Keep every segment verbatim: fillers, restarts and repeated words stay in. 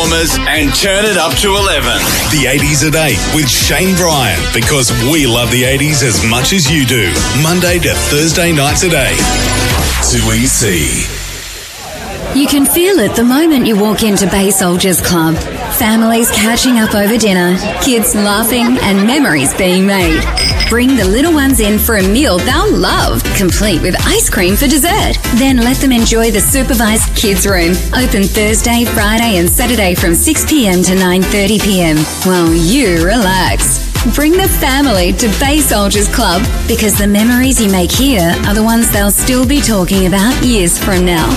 performers and turn it up to eleven. The eighties at eight with Shane Bryan, because we love the eighties as much as you do. Monday to Thursday nights at eight. two E C. You can feel it the moment you walk into Bay Soldiers Club. Families catching up over dinner, kids laughing, and memories being made. Bring the little ones in for a meal they'll love, complete with ice cream for dessert. Then let them enjoy the supervised kids room, open Thursday, Friday and Saturday from six p.m. to nine thirty p.m. while you relax. Bring the family to Bay Soldiers Club, because the memories you make here are the ones they'll still be talking about years from now.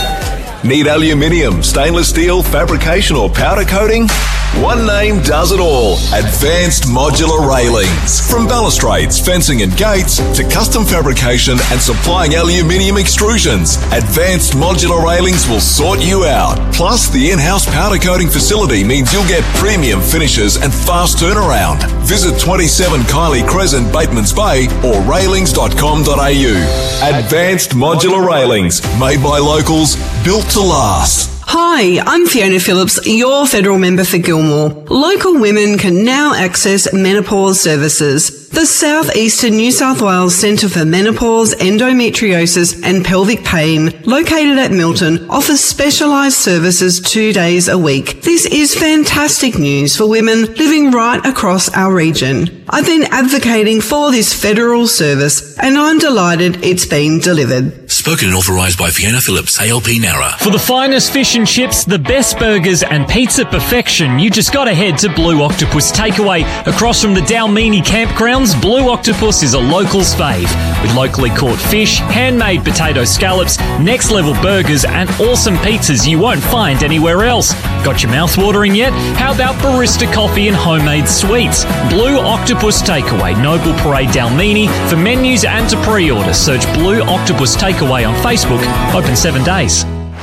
Need aluminium, stainless steel, fabrication or powder coating? One name does it all. Advanced Modular Railings. From balustrades, fencing and gates to custom fabrication and supplying aluminium extrusions, Advanced Modular Railings will sort you out. Plus, the in-house powder coating facility means you'll get premium finishes and fast turnaround. Visit twenty-seven Kylie Crescent, Batemans Bay or railings dot com dot a u. Advanced Modular Railings. Made by locals, built to last. Hi, I'm Fiona Phillips, your federal member for Gilmore. Local women can now access menopause services. The South Eastern New South Wales Centre for Menopause, Endometriosis and Pelvic Pain, located at Milton, offers specialised services two days a week. This is fantastic news for women living right across our region. I've been advocating for this federal service and I'm delighted it's been delivered. Spoken and authorised by Fiona Phillips, A L P Nara. For the finest fish and chips, the best burgers and pizza perfection, you just got to head to Blue Octopus Takeaway. Across from the Dalmini Campgrounds, Blue Octopus is a local's fave. With locally caught fish, handmade potato scallops, next level burgers and awesome pizzas you won't find anywhere else. Got your mouth watering yet? How about barista coffee and homemade sweets? Blue Octopus Takeaway, Noble Parade Dalmini. For menus and to pre-order, search Blue Octopus Takeaway on Facebook. Open seven days.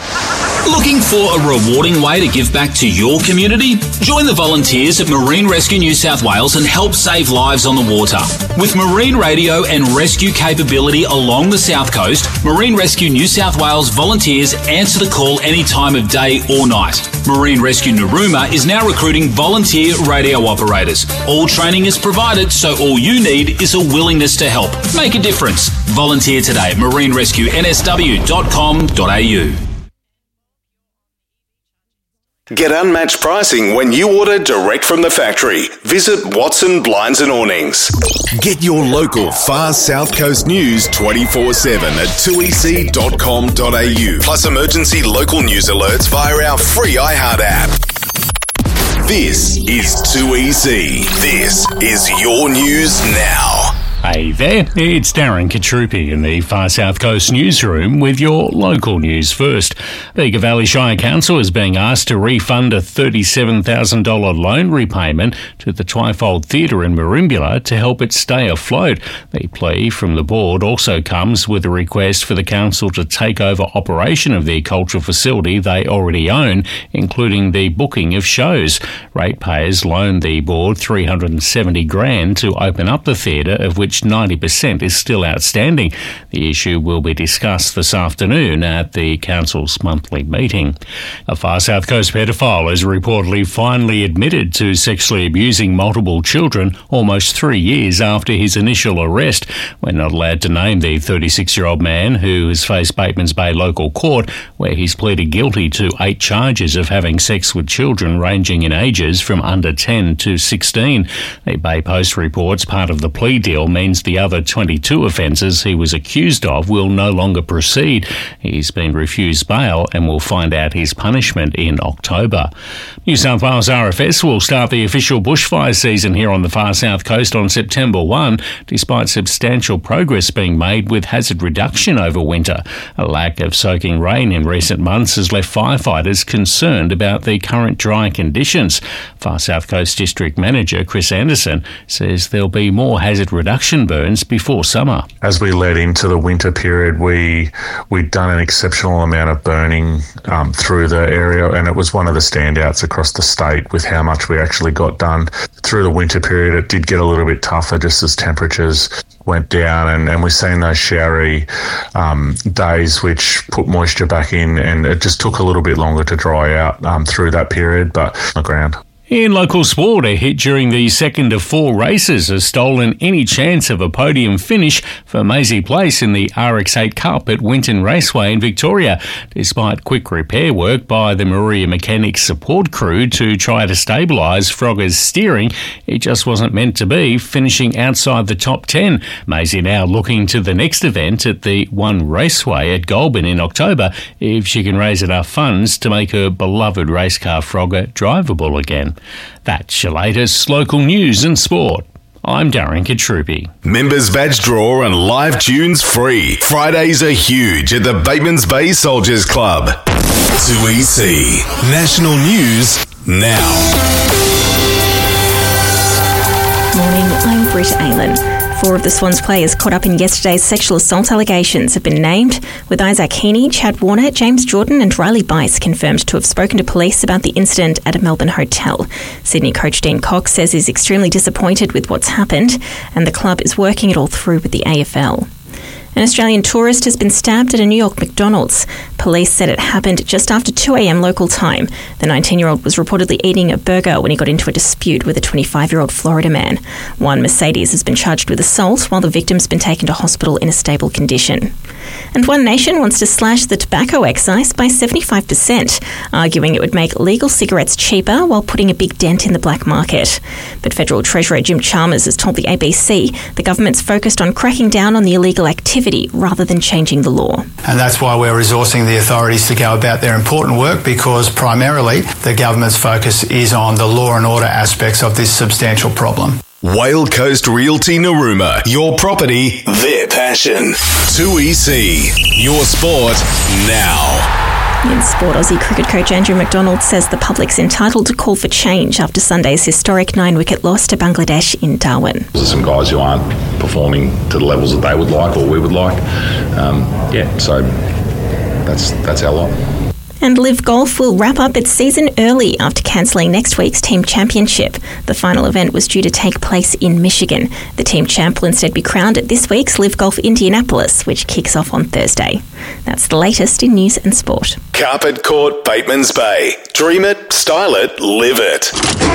Looking for a rewarding way to give back to your community? Join the volunteers at Marine Rescue New South Wales and help save lives on the water. With marine radio and rescue capability along the South Coast, Marine Rescue New South Wales volunteers answer the call any time of day or night. Marine Rescue Narooma is now recruiting volunteer radio operators. All training is provided, so all you need is a willingness to help. Make a difference. Volunteer today at marine rescue n s w dot com dot a u. Get unmatched pricing when you order direct from the factory. Visit Watson Blinds and Awnings. Get your local far South Coast news twenty-four seven at two e c dot com dot a u. Plus emergency local news alerts via our free iHeart app. This is two E C. This is your news now. Hey there, it's Darren Katrupi in the Far South Coast newsroom with your local news first. The Bega Valley Shire Council is being asked to refund a thirty-seven thousand dollars loan repayment to the Twyfold Theatre in Merimbula to help it stay afloat. The plea from the board also comes with a request for the council to take over operation of the cultural facility they already own, including the booking of shows. Ratepayers loaned the board three hundred seventy grand to open up the theatre, of which ninety percent is still outstanding. The issue will be discussed this afternoon at the council's monthly meeting. A Far South Coast pedophile has reportedly finally admitted to sexually abusing multiple children almost three years after his initial arrest. We're not allowed to name the thirty-six-year-old man who has faced Batemans Bay local court, where he's pleaded guilty to eight charges of having sex with children ranging in ages from under ten to sixteen. The Bay Post reports part of the plea deal means the other twenty-two offences he was accused of will no longer proceed. He's been refused bail and will find out his punishment in October. New South Wales R F S will start the official bushfire season here on the Far South Coast on September first, despite substantial progress being made with hazard reduction over winter. A lack of soaking rain in recent months has left firefighters concerned about the current dry conditions. Far South Coast District Manager Chris Anderson says there'll be more hazard reduction construction burns before summer. As we led into the winter period, we, we'd done an exceptional amount of burning um, through the area, and it was one of the standouts across the state with how much we actually got done. Through the winter period, it did get a little bit tougher just as temperatures went down, and, and we've seen those showery um, days which put moisture back in, and it just took a little bit longer to dry out um, through that period, but on the ground. In local sport, a hit during the second of four races has stolen any chance of a podium finish for Maisie Place in the R X eight Cup at Winton Raceway in Victoria. Despite quick repair work by the Maria Mechanics support crew to try to stabilise Frogger's steering, it just wasn't meant to be, finishing outside the top ten. Maisie now looking to the next event at the One Raceway at Goulburn in October if she can raise enough funds to make her beloved race car Frogger drivable again. That's your latest local news and sport. I'm Darren Katrupi. Members badge draw and live tunes free. Fridays are huge at the Batemans Bay Soldiers Club. two E C National News now. Morning, I'm Britt Aylan. Four of the Swans players caught up in yesterday's sexual assault allegations have been named, with Isaac Heaney, Chad Warner, James Jordan and Riley Bice confirmed to have spoken to police about the incident at a Melbourne hotel. Sydney coach Dean Cox says he's extremely disappointed with what's happened, and the club is working it all through with the A F L. An Australian tourist has been stabbed at a New York McDonald's. Police said it happened just after two a.m. local time. The nineteen-year-old was reportedly eating a burger when he got into a dispute with a twenty-five-year-old Florida man. One Mercedes has been charged with assault, while the victim's been taken to hospital in a stable condition. And One Nation wants to slash the tobacco excise by seventy-five percent, arguing it would make legal cigarettes cheaper while putting a big dent in the black market. But Federal Treasurer Jim Chalmers has told the A B C the government's focused on cracking down on the illegal activity rather than changing the law. And that's why we're resourcing the authorities to go about their important work, because primarily the government's focus is on the law and order aspects of this substantial problem. Whale Coast Realty Narooma. Your property, their passion. two E C. Your sport now. In sport, Aussie cricket coach Andrew McDonald says the public's entitled to call for change after Sunday's historic nine-wicket loss to Bangladesh in Darwin. There's some guys who aren't performing to the levels that they would like or we would like. Um, yeah, so that's that's our lot. And Live Golf will wrap up its season early after cancelling next week's team championship. The final event was due to take place in Michigan. The team champ will instead be crowned at this week's Live Golf Indianapolis, which kicks off on Thursday. That's the latest in news and sport. Carpet Court, Batemans Bay. Dream it, style it, live it.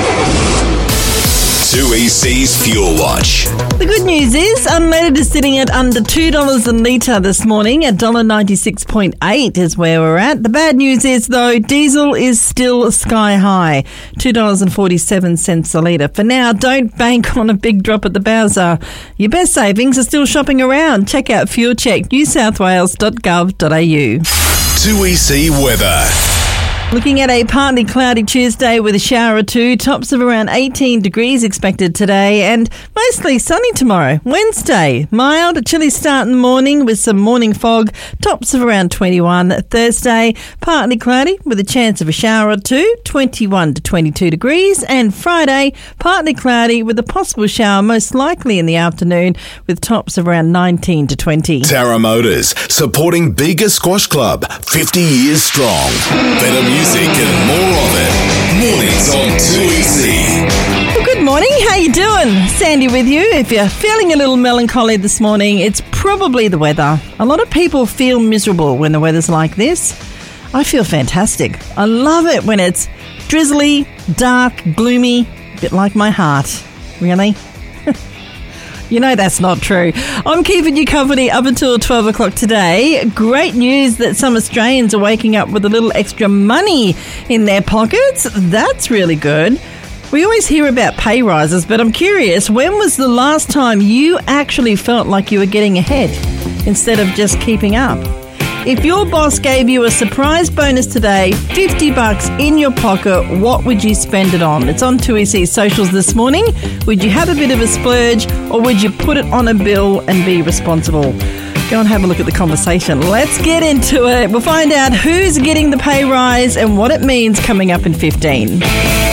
two E C's Fuel Watch. The good news is unleaded is sitting at under two dollars a litre this morning. At one dollar ninety-six point eight is where we're at. The bad news is, though, diesel is still sky high, two dollars forty-seven a litre. For now, don't bank on a big drop at the Bowser. Your best savings are still shopping around. Check out fuel check new south wales dot gov dot a u. two E C weather. Looking at a partly cloudy Tuesday with a shower or two, tops of around eighteen degrees expected today, and mostly sunny tomorrow. Wednesday, mild, a chilly start in the morning with some morning fog, tops of around twenty-one. Thursday, partly cloudy with a chance of a shower or two, twenty-one to twenty-two degrees, and Friday, partly cloudy with a possible shower most likely in the afternoon with tops of around nineteen to twenty. Tara Motors, supporting Bega Squash Club, fifty years strong. Better music and more of it. Mornings on two E C. Well, good morning. How you doing? Sandy with you. If you're feeling a little melancholy this morning, it's probably the weather. A lot of people feel miserable when the weather's like this. I feel fantastic. I love it when it's drizzly, dark, gloomy, a bit like my heart. Really? You know that's not true. I'm keeping you company up until twelve o'clock today. Great news that some Australians are waking up with a little extra money in their pockets. That's really good. We always hear about pay rises, but I'm curious, when was the last time you actually felt like you were getting ahead instead of just keeping up? If your boss gave you a surprise bonus today, fifty bucks in your pocket, what would you spend it on? It's on two E C socials this morning. Would you have a bit of a splurge, or would you put it on a bill and be responsible? Go and have a look at the conversation. Let's get into it. We'll find out who's getting the pay rise and what it means coming up in fifteen.